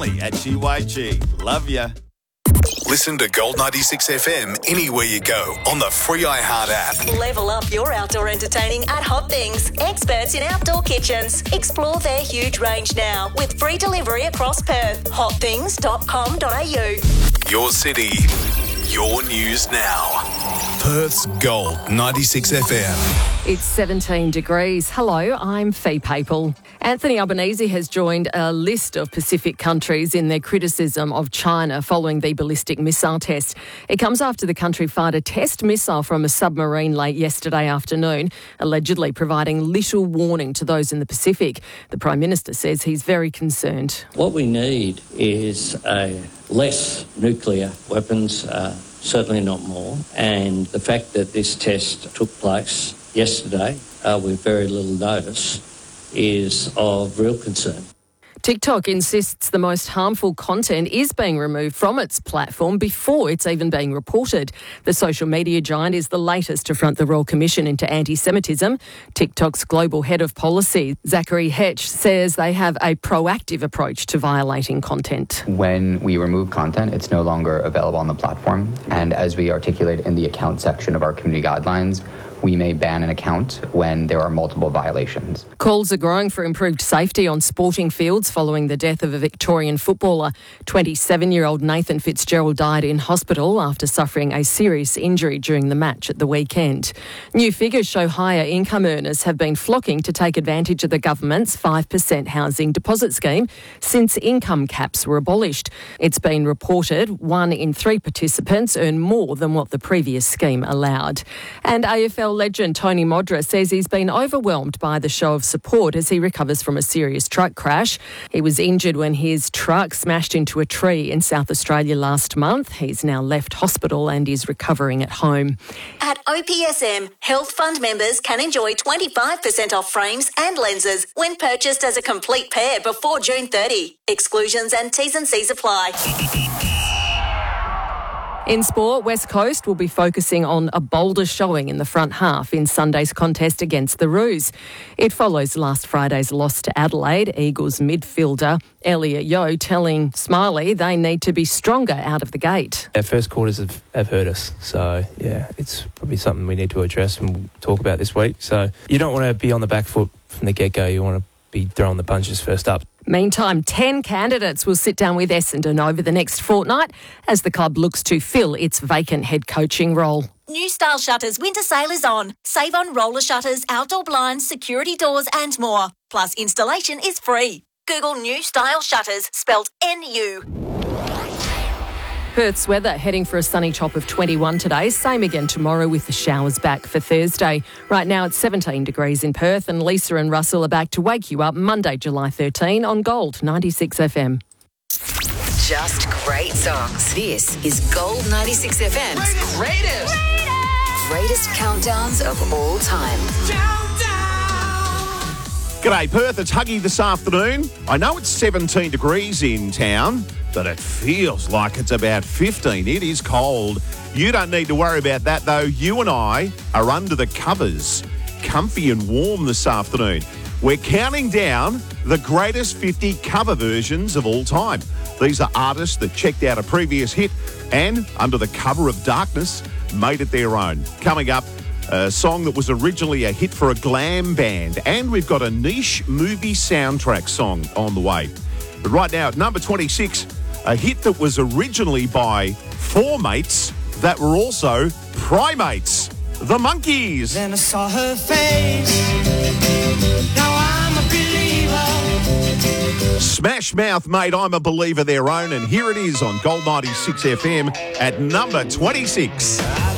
only at GYG. Love ya. Listen to Gold 96 FM anywhere you go on the free iHeart app. Level up your outdoor entertaining at Hot Things, experts in outdoor kitchens. Explore their huge range now with free delivery across Perth. hotthings.com.au. Your city, your news now. Perth's Gold 96 FM. It's 17 degrees. Hello, I'm Fee Papel. Anthony Albanese has joined a list of Pacific countries in their criticism of China following the ballistic missile test. It comes after the country fired a test missile from a submarine late yesterday afternoon, allegedly providing little warning to those in the Pacific. The Prime Minister says he's very concerned. What we need is less nuclear weapons, certainly not more. And the fact that this test took place yesterday with very little notice is of real concern. TikTok insists the most harmful content is being removed from its platform before it's even being reported. The social media giant is the latest to front the Royal Commission into anti-Semitism. TikTok's global head of policy, Zachary Hetch, says they have a proactive approach to violating content. When we remove content, it's no longer available on the platform. And as we articulate in the account section of our community guidelines, we may ban an account when there are multiple violations. Calls are growing for improved safety on sporting fields following the death of a Victorian footballer. 27-year-old Nathan Fitzgerald died in hospital after suffering a serious injury during the match at the weekend. New figures show higher income earners have been flocking to take advantage of the government's 5% housing deposit scheme since income caps were abolished. It's been reported 1 in 3 participants earn more than what the previous scheme allowed. And AFL legend Tony Modra says he's been overwhelmed by the show of support as he recovers from a serious truck crash. He was injured when his truck smashed into a tree in South Australia last month. He's now left hospital and is recovering at home. At OPSM, Health Fund members can enjoy 25% off frames and lenses when purchased as a complete pair before June 30. Exclusions and T's and C's apply. In sport, West Coast will be focusing on a bolder showing in the front half in Sunday's contest against the Roos. It follows last Friday's loss to Adelaide. Eagles midfielder Elliot Yeo telling Smiley they need to be stronger out of the gate. Our first quarters have hurt us, so yeah, it's probably something we need to address and we'll talk about this week. So you don't want to be on the back foot from the get-go, you want to be throwing the punches first up. Meantime, 10 candidates will sit down with Essendon over the next fortnight as the club looks to fill its vacant head coaching role. New Style Shutters winter sale is on. Save on roller shutters, outdoor blinds, security doors and more. Plus installation is free. Google New Style Shutters, spelled N-U. Perth's weather heading for a sunny top of 21 today. Same again tomorrow with the showers back for Thursday. Right now it's 17 degrees in Perth and Lisa and Russell are back to wake you up Monday, July 13 on Gold 96 FM. Just great songs. This is Gold 96 FM's greatest countdowns of all time. G'day Perth, it's Huggy this afternoon. I know it's 17 degrees in town, but it feels like it's about 15. It is cold. You don't need to worry about that though. You and I are under the covers, comfy and warm this afternoon. We're counting down the greatest 50 cover versions of all time. These are artists that checked out a previous hit and, under the cover of darkness, made it their own. Coming up, a song that was originally a hit for a glam band, and we've got a niche movie soundtrack song on the way. But right now, at number 26, a hit that was originally by 4 mates that were also primates, the Monkees. Then I saw her face, now I'm a believer. Smash Mouth made I'm a Believer their own, and here it is on Gold 96 FM at number 26.